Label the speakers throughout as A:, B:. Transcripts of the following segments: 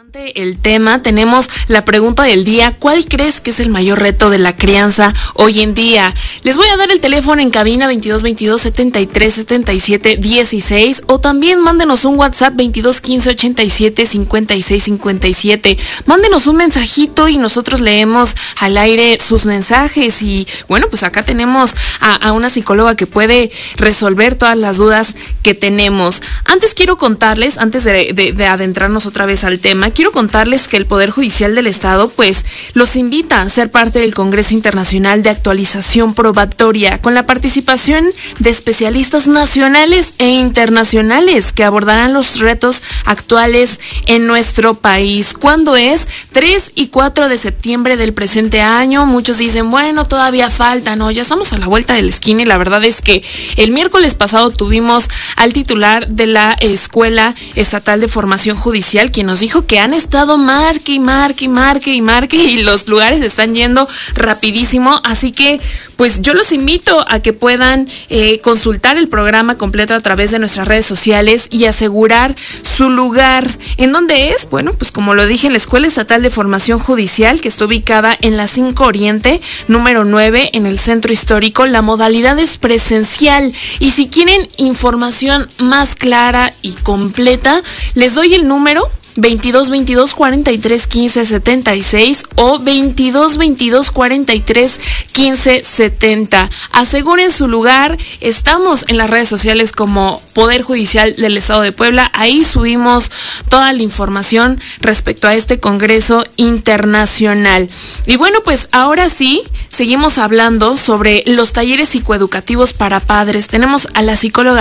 A: El tema, tenemos la pregunta del día: ¿cuál crees que es el mayor reto de la crianza hoy en día? Les voy a dar el teléfono en cabina 2222 73 77 16, o también mándenos un WhatsApp 22 15 87 56 57. Mándenos un mensajito y nosotros leemos al aire sus mensajes. Y bueno, pues acá tenemos a una psicóloga que puede resolver todas las dudas que tenemos. Antes quiero contarles, antes de adentrarnos otra vez al tema, quiero contarles que el Poder Judicial del Estado pues los invita a ser parte del Congreso Internacional de Actualización Probatoria, con la participación de especialistas nacionales e internacionales que abordarán los retos actuales en nuestro país. ¿Cuándo es? 3 y 4 de septiembre del presente año. Muchos dicen, bueno, todavía falta, no, ya estamos a la vuelta de la esquina, y la verdad es que el miércoles pasado tuvimos al titular de la Escuela Estatal de Formación Judicial, quien nos dijo que han estado marque y los lugares están yendo rapidísimo. Así que pues yo los invito a que puedan consultar el programa completo a través de nuestras redes sociales y asegurar su lugar. ¿En dónde es? Bueno, pues como lo dije, en la Escuela Estatal de Formación Judicial, que está ubicada en la 5 Oriente, número 9, en el Centro Histórico. La modalidad es presencial, y si quieren información más clara y completa, les doy el número 22 22 43 15 76 o 22 22 43 15 70. Aseguren su lugar. Estamos en las redes sociales como Poder Judicial del Estado de Puebla. Ahí subimos toda la información respecto a este Congreso Internacional. Y bueno, pues ahora sí, seguimos hablando sobre los talleres psicoeducativos para padres. Tenemos a la psicóloga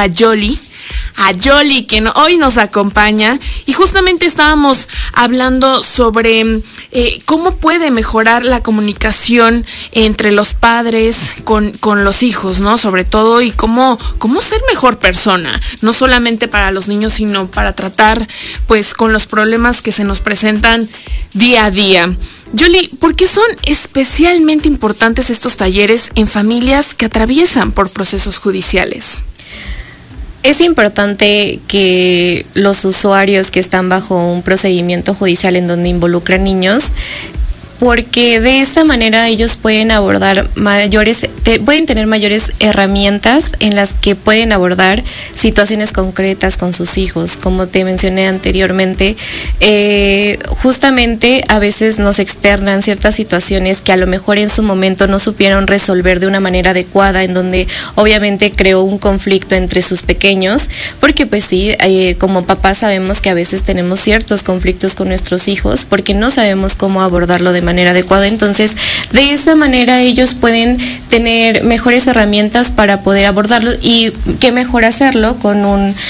A: Yoli, quien hoy nos acompaña, y justamente estábamos hablando sobre cómo puede mejorar la comunicación entre los padres con los hijos, ¿no? Sobre todo, y cómo ser mejor persona, no solamente para los niños, sino para tratar pues con los problemas que se nos presentan día a día. Yoli, ¿por qué son especialmente importantes estos talleres en familias que atraviesan por procesos judiciales?
B: Es importante que los usuarios que están bajo un procedimiento judicial en donde involucran niños, porque de esta manera ellos pueden pueden tener mayores herramientas en las que pueden abordar situaciones concretas con sus hijos. Como te mencioné anteriormente, justamente a veces nos externan ciertas situaciones que a lo mejor en su momento no supieron resolver de una manera adecuada, en donde obviamente creó un conflicto entre sus pequeños, porque pues sí, como papás sabemos que a veces tenemos ciertos conflictos con nuestros hijos porque no sabemos cómo abordarlo de manera adecuada. Entonces, de esa manera ellos pueden tener mejores herramientas para poder abordarlo, y qué mejor hacerlo con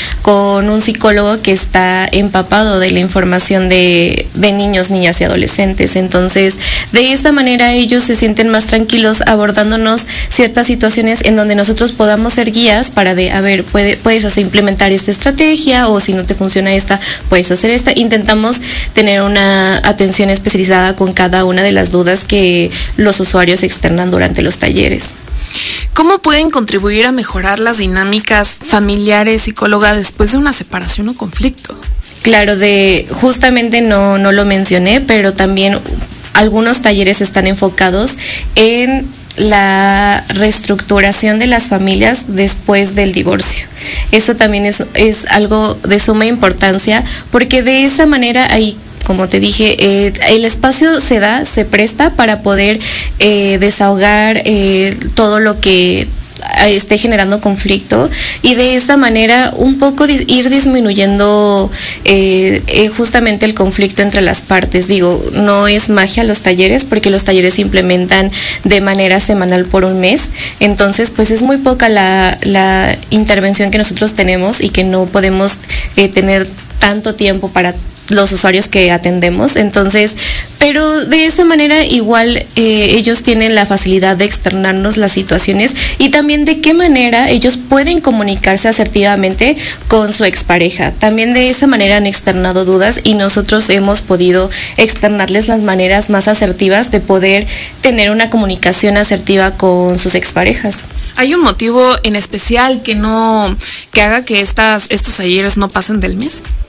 B: un psicólogo que está empapado de la información de niños, niñas y adolescentes. Entonces, de esa manera ellos se sienten más tranquilos abordándonos ciertas situaciones en donde nosotros podamos ser guías para puedes implementar esta estrategia, o si no te funciona esta, puedes hacer esta. Intentamos tener una atención especializada con cada una de las dudas que los usuarios externan durante los talleres.
A: ¿Cómo pueden contribuir a mejorar las dinámicas familiares, psicóloga, después de una separación o conflicto?
B: Claro, justamente no lo mencioné, pero también algunos talleres están enfocados en la reestructuración de las familias después del divorcio. Esto también es algo de suma importancia, porque de esa manera como te dije, el espacio se presta para poder desahogar todo lo que esté generando conflicto, y de esa manera un poco ir disminuyendo justamente el conflicto entre las partes. Digo, no es magia los talleres, porque los talleres se implementan de manera semanal por un mes. Entonces pues es muy poca la intervención que nosotros tenemos, y que no podemos tener tanto tiempo para los usuarios que atendemos. Entonces, pero de esa manera igual ellos tienen la facilidad de externarnos las situaciones, y también de qué manera ellos pueden comunicarse asertivamente con su expareja. También de esa manera han externado dudas, y nosotros hemos podido externarles las maneras más asertivas de poder tener una comunicación asertiva con sus exparejas.
A: ¿Hay un motivo en especial que haga que estos talleres no pasen del mes?